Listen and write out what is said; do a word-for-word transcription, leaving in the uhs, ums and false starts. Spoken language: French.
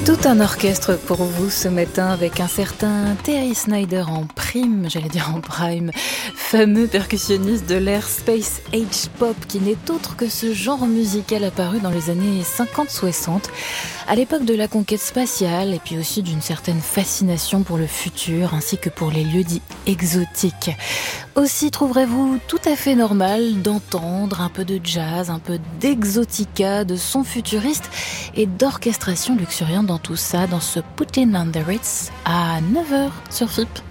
Tout un orchestre pour vous ce matin avec un certain Terry Snyder en prime, j'allais dire en prime, fameux percussionniste de l'ère Space Age Pop qui n'est autre que ce genre musical apparu dans les années cinquante soixante, à l'époque de la conquête spatiale et puis aussi d'une certaine fascination pour le futur ainsi que pour les lieux dits exotiques. Aussi trouverez-vous tout à fait normal d'entendre un peu de jazz, un peu d'exotica, de son futuriste et d'orchestration luxuriante dans tout ça, dans ce Puttin on the Ritz à neuf heures sur F I P.